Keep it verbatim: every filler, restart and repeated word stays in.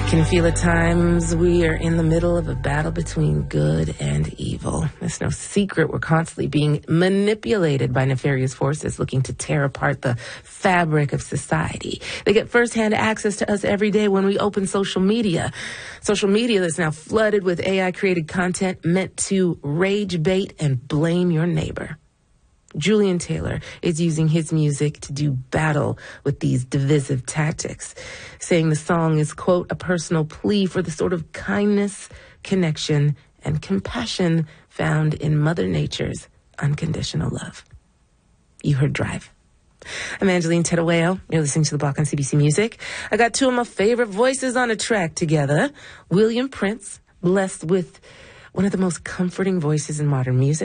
Can feel at times we are in the middle of a battle between good and evil. It's no secret we're constantly being manipulated by nefarious forces looking to tear apart the fabric of society. They get firsthand access to us every day when we open social media. Social media that's now flooded with A I-created content meant to rage bait and blame your neighbor. Julian Taylor is using his music to do battle with these divisive tactics, saying the song is, quote, a personal plea for the sort of kindness, connection, and compassion found in Mother Nature's unconditional love. You heard Drive. I'm Angeline Terueo. You're listening to The Block on C B C Music. I got two of my favorite voices on a track together. William Prince, blessed with one of the most comforting voices in modern music.